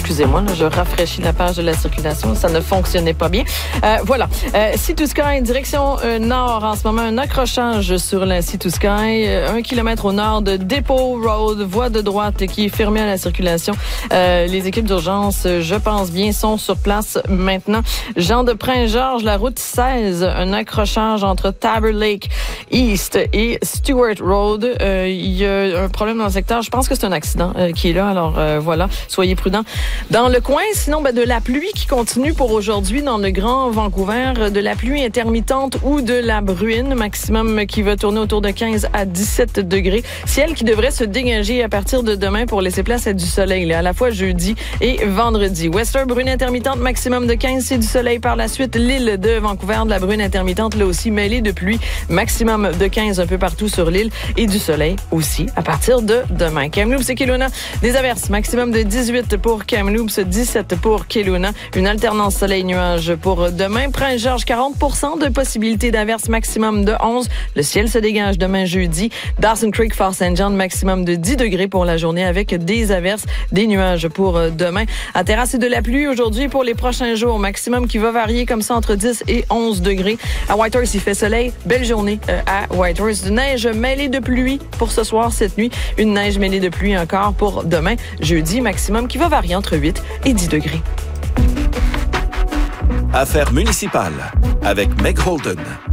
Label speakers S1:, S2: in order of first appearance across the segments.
S1: Excusez-moi, là, je rafraîchis la page de la circulation. Ça ne fonctionnait pas bien. Voilà. Sea to Sky, direction nord. En ce moment, un accrochage sur la Sea to Sky. 1 kilomètre au nord de Depot Road, voie de droite qui est fermée à la circulation. Les équipes d'urgence, je pense bien, sont sur place maintenant. Jean de Prince-Georges, la route 16, un accrochage entre Tabor Lake East et Stewart Road. Il y a un problème dans le secteur. Je pense que c'est un accident qui est là. Alors voilà, soyez prudents. Dans le coin, sinon, de la pluie qui continue pour aujourd'hui dans le Grand Vancouver, de la pluie intermittente ou de la bruine, maximum qui va tourner autour de 15 à 17 degrés. Ciel qui devrait se dégager à partir de demain pour laisser place à du soleil, là, à la fois jeudi et vendredi. Western, bruine intermittente, maximum de 15, c'est du soleil par la suite. L'île de Vancouver, de la bruine intermittente, là aussi, mêlée de pluie, maximum de 15 un peu partout sur l'île et du soleil aussi à partir de demain. Kamloops et Kelowna, des averses, maximum de 18 pour Kamloops, 17 pour Kelowna. Une alternance soleil-nuage pour demain. Prince-Georges, 40% de possibilité d'averses, maximum de 11. Le ciel se dégage demain jeudi. Dawson Creek, Fort St. John, maximum de 10 degrés pour la journée avec des averses, des nuages pour demain. À Terrasse, c'est de la pluie aujourd'hui pour les prochains jours. Maximum qui va varier comme ça entre 10 et 11 degrés. À Whitehorse, il fait soleil. Belle journée à Whitehorse. De neige mêlée de pluie pour ce soir, cette nuit. Une neige mêlée de pluie encore pour demain, jeudi. Maximum qui va varier entre 8 et 10 degrés.
S2: Affaires municipales avec Meg Holden.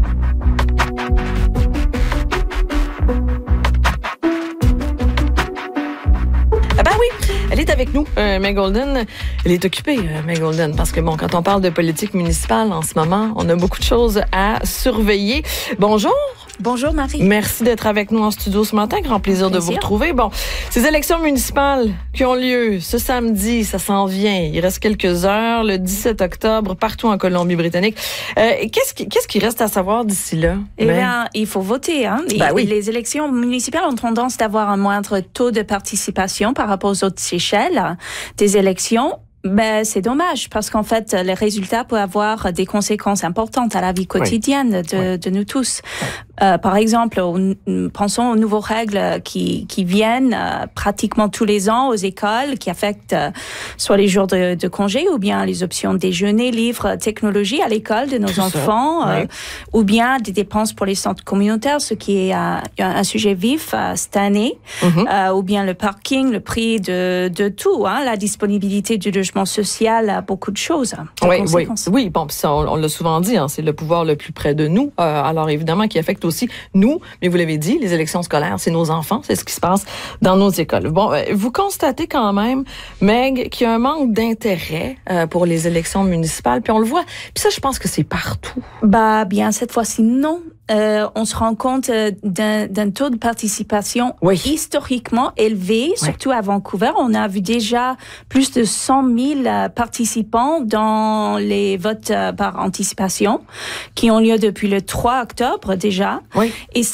S1: Elle est avec nous, Meg Holden. Elle est occupée, Meg Holden, parce que bon, quand on parle de politique municipale en ce moment, on a beaucoup de choses à surveiller. Bonjour.
S3: Bonjour Marie.
S1: Merci d'être avec nous en studio ce matin. Grand plaisir de vous retrouver. Bon, ces élections municipales qui ont lieu ce samedi, ça s'en vient. Il reste quelques heures, le 17 octobre, partout en Colombie-Britannique. Qu'est-ce qui reste à savoir d'ici là?
S3: Eh bien, il faut voter. Hein?
S1: Oui.
S3: Les élections municipales ont tendance d'avoir un moindre taux de participation par rapport aux autres échelles des élections. Ben, c'est dommage parce qu'en fait, les résultats peuvent avoir des conséquences importantes à la vie quotidienne de nous tous. Par exemple, pensons aux nouvelles règles qui viennent pratiquement tous les ans aux écoles, qui affectent soit les jours de congé ou bien les options déjeuner, livres, technologie à l'école de nos enfants, ou bien des dépenses pour les centres communautaires, ce qui est un sujet vif cette année, ou bien le parking, le prix de tout, hein, la disponibilité du logement social à beaucoup de choses.
S1: Oui, bon, ça, on l'a souvent dit, hein, c'est le pouvoir le plus près de nous. Alors évidemment, qui affecte aussi nous, mais vous l'avez dit, les élections scolaires, c'est nos enfants, c'est ce qui se passe dans nos écoles. Bon, vous constatez quand même, Meg, qu'il y a un manque d'intérêt pour les élections municipales, puis on le voit. Puis ça, je pense que c'est partout.
S3: Bah bien, cette fois-ci, non. On se rend compte d'un taux de participation historiquement élevé, surtout à Vancouver. On a vu déjà plus de 100 000 participants dans les votes par anticipation qui ont lieu depuis le 3 octobre déjà. Et